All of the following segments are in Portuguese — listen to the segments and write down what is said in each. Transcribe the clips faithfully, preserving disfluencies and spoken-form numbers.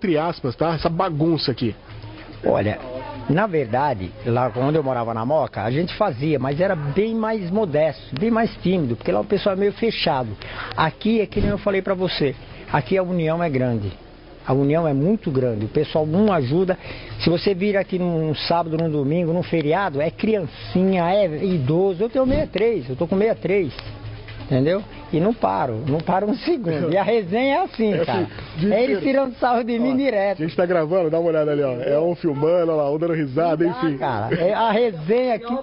entre aspas, tá? Essa bagunça aqui. Olha, na verdade, lá quando eu morava na Moca, a gente fazia, mas era bem mais modesto, bem mais tímido, porque lá o pessoal é meio fechado. Aqui é que nem eu falei pra você, aqui a união é grande. A união é muito grande, o pessoal um ajuda. Se você vir aqui num sábado, num domingo, num feriado, é criancinha, é idoso. Eu tenho sessenta e três, eu tô com sessenta e três, entendeu? E não paro, não paro um segundo. E a resenha é assim, é cara. Assim, é eles tirando sarro de mim ó, direto. A gente tá gravando, dá uma olhada ali, ó. É um filmando, ó lá, um dando risada, enfim. Ah, cara, é a resenha aqui.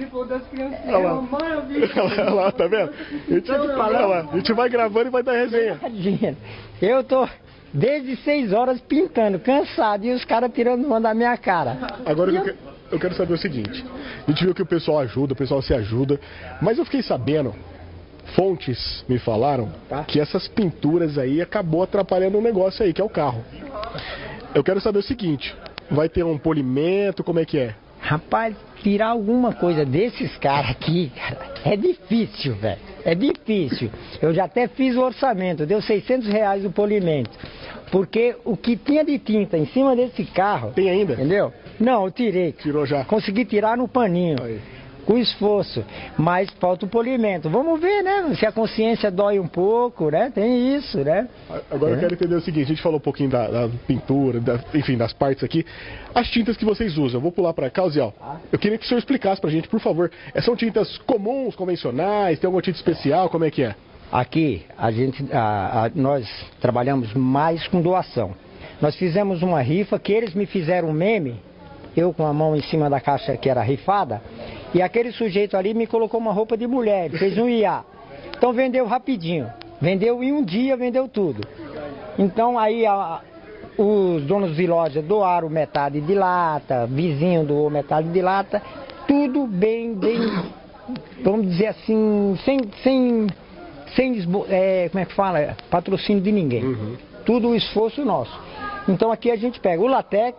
Olha lá. Olha lá, tá vendo? A gente, olha lá, a gente vai gravando e vai dar resenha. Imagina, eu tô desde seis horas pintando, cansado, e os caras tirando uma da minha cara. Agora eu... Eu, eu quero saber o seguinte, a gente viu que o pessoal ajuda, o pessoal se ajuda, mas eu fiquei sabendo, fontes me falaram, tá, que essas pinturas aí acabou atrapalhando o negócio aí, que é o carro. Eu quero saber o seguinte, vai ter um polimento, como é que é? Rapaz, tirar alguma coisa desses caras aqui, cara, é difícil, velho. É difícil. Eu já até fiz o orçamento, deu seiscentos reais o polimento. Porque o que tinha de tinta em cima desse carro... Tem ainda? Entendeu? Não, eu tirei. Tirou já? Consegui tirar no paninho. Aí. Com esforço, mas falta o polimento. Vamos ver, né? Se a consciência dói um pouco, né? Tem isso, né? Agora é. eu quero entender o seguinte, a gente falou um pouquinho da, da pintura, da, enfim, das partes aqui. As tintas que vocês usam, eu vou pular para cá, Ziel. Eu queria que o senhor explicasse pra gente, por favor. São tintas comuns, convencionais, tem alguma tinta especial, como é que é? Aqui, a gente, a, a, nós trabalhamos mais com doação. Nós fizemos uma rifa que eles me fizeram um meme, eu com a mão em cima da caixa que era rifada, e aquele sujeito ali me colocou uma roupa de mulher, fez um I A. Então vendeu rapidinho. Vendeu em um dia, vendeu tudo. Então aí a, os donos de loja doaram metade de lata, vizinho doou metade de lata. Tudo bem, bem, vamos dizer assim, sem, sem, sem é, como é que fala? Patrocínio de ninguém. Uhum. Tudo o esforço nosso. Então aqui a gente pega o látex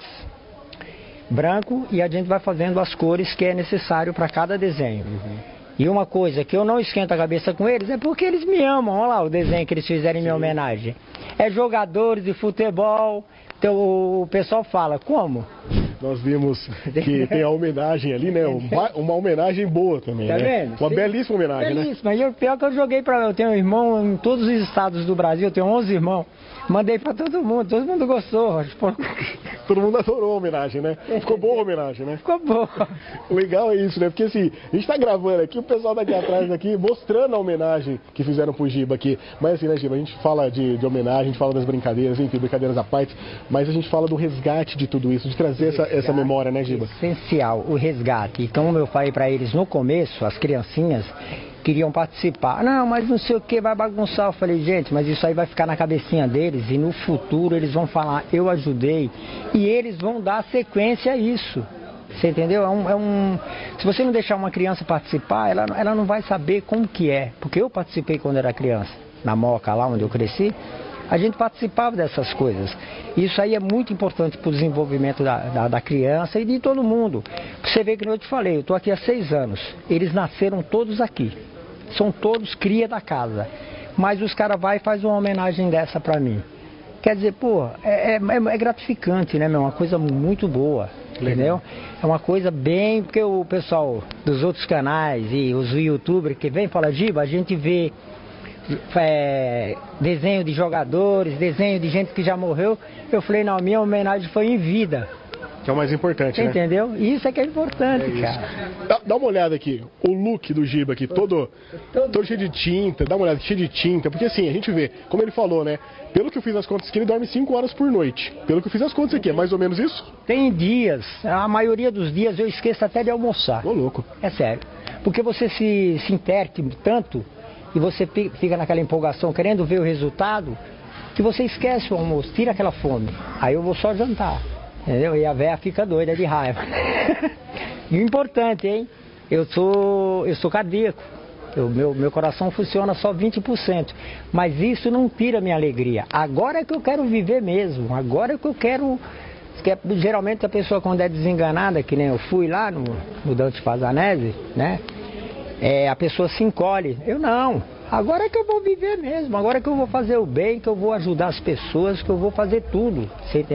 branco e a gente vai fazendo as cores que é necessário para cada desenho. Uhum. E uma coisa que eu não esquento a cabeça com eles é porque eles me amam. Olha lá o desenho que eles fizeram em minha homenagem. É jogadores de futebol. Então o pessoal fala, como? Nós vimos que tem a homenagem ali, né? Uma, uma homenagem boa também, tá né? Vendo? Uma Sim. Belíssima homenagem, Belíssima. né? E o pior que eu joguei para... Eu tenho um irmão em todos os estados do Brasil, eu tenho onze irmãos. Mandei para todo mundo, todo mundo gostou. Todo mundo adorou a homenagem, né? Ficou boa a homenagem, né? Ficou boa. O legal é isso, né? Porque assim, a gente tá gravando aqui, o pessoal daqui atrás aqui, mostrando a homenagem que fizeram pro Giba aqui. Mas assim, né, Giba, a gente fala de, de homenagem, a gente fala das brincadeiras, enfim, brincadeiras à parte, mas a gente fala do resgate de tudo isso, de trazer essa, essa memória, né, Giba? Essencial, o resgate. E como eu falei para eles no começo, as criancinhas queriam participar. Não, mas não sei o que, vai bagunçar. Eu falei, gente, mas isso aí vai ficar na cabecinha deles e no futuro eles vão falar, eu ajudei. E eles vão dar sequência a isso. Você entendeu? É um, é um... Se você não deixar uma criança participar, ela, ela não vai saber como que é. Porque eu participei quando era criança, na Moca, lá onde eu cresci. A gente participava dessas coisas. Isso aí é muito importante para o desenvolvimento da, da, da criança e de todo mundo. Você vê que eu te falei, eu estou aqui há seis anos. Eles nasceram todos aqui. São todos cria da casa. Mas os caras vão e fazem uma homenagem dessa para mim. Quer dizer, pô, é, é, é gratificante, né, meu? Uma coisa muito boa, entendeu? É uma coisa bem... Porque o pessoal dos outros canais e os youtubers que vem falar, Giba, a gente vê... É, desenho de jogadores, desenho de gente que já morreu. Eu falei, não, minha homenagem foi em vida. Que é o mais importante, né? Entendeu? Isso é que é importante, é cara. Dá, dá uma olhada aqui, o look do Giba aqui, todo, todo cheio de tinta, dá uma olhada, cheio de tinta, porque assim, a gente vê, como ele falou, né? Pelo que eu fiz as contas aqui, ele dorme cinco horas por noite. Pelo que eu fiz as contas aqui, é mais ou menos isso? Tem dias, a maioria dos dias eu esqueço até de almoçar. Ô, louco. É sério. Porque você se, se interte tanto e você fica naquela empolgação querendo ver o resultado, que você esquece o almoço, tira aquela fome. Aí eu vou só jantar. Entendeu? E a véia fica doida de raiva. E o importante, hein? Eu sou, eu sou cardíaco. Eu, meu, meu coração funciona só vinte por cento. Mas isso não tira a minha alegria. Agora é que eu quero viver mesmo. Agora é que eu quero... Que é, geralmente a pessoa quando é desenganada, que nem eu fui lá no, no Dante Fazanese, né? É, a pessoa se encolhe. Eu não. Agora é que eu vou viver mesmo. Agora é que eu vou fazer o bem, que eu vou ajudar as pessoas, que eu vou fazer tudo. Você entendeu?